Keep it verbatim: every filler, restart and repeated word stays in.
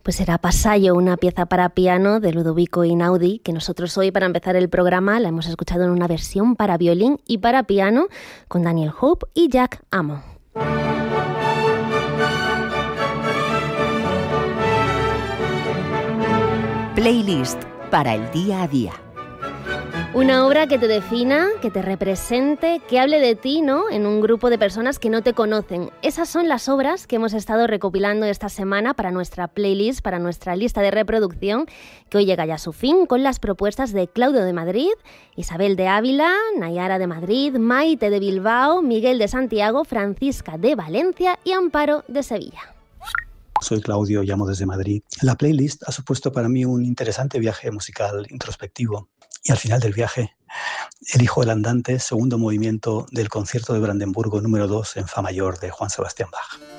Pues era Pasaggio, una pieza para piano de Ludovico Einaudi, que nosotros hoy para empezar el programa la hemos escuchado en una versión para violín y para piano con Daniel Hope y Jack Amo. Playlist para el día a día. Una obra que te defina, que te represente, que hable de ti, ¿no?, en un grupo de personas que no te conocen. Esas son las obras que hemos estado recopilando esta semana para nuestra playlist, para nuestra lista de reproducción, que hoy llega ya a su fin con las propuestas de Claudio de Madrid, Isabel de Ávila, Nayara de Madrid, Maite de Bilbao, Miguel de Santiago, Francisca de Valencia y Amparo de Sevilla. Soy Claudio, llamo desde Madrid. La playlist ha supuesto para mí un interesante viaje musical introspectivo. Y al final del viaje, elijo el andante segundo movimiento del concierto de Brandenburgo número dos en Fa mayor de Juan Sebastián Bach.